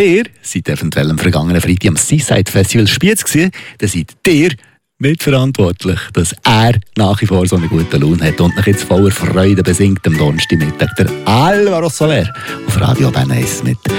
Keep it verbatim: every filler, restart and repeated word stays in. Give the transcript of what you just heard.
ihr seid eventuell am vergangenen Freitag am Seaside Festival Spiez gewesen, dann seid ihr mitverantwortlich, dass er nach wie vor so eine gute Laune hat und noch jetzt voller Freude besingt am Donnerstagmittag der Álvaro Soler auf Radio Bern eins mit